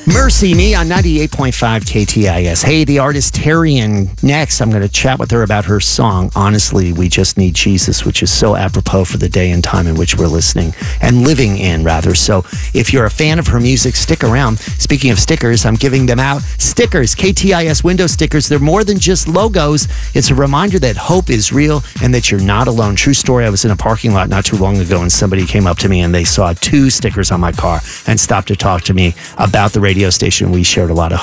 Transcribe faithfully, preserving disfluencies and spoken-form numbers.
Mercy Me on ninety-eight point five K T I S. Hey, the artist Tarian. Next, I'm going to chat with her about her song, Honestly, We Just Need Jesus, which is so apropos for the day and time in which we're listening and living in, rather. So if you're a fan of her music, stick around. Speaking of stickers, I'm giving them out. Stickers, K T I S window stickers. They're more than just logos. It's a reminder that hope is real and that you're not alone. True story, I was in a parking lot not too long ago and somebody came up to me and they saw two stickers on my car and stopped to talk to me about the radio station. We shared a lot of